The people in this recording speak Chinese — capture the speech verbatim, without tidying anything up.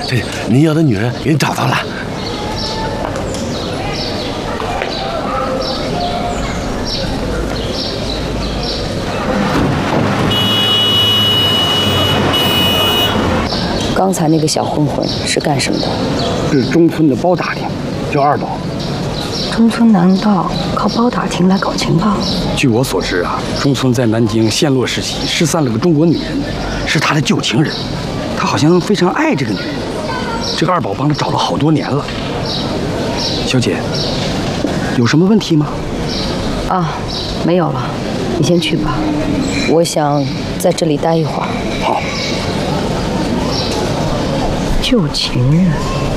这您要的女人给你找到了。 刚才那个小混混是干什么的？ 是中村的包打听，叫二宝。 中村难道靠包打听来搞情报？ 据我所知啊，中村在南京陷落时期失散了个中国女人，是他的旧情人，他好像非常爱这个女人。这个二宝帮他找了好多年了。小姐，有什么问题吗？ 啊，没有了，你先去吧，我想在这里待一会儿。 好。 旧情人。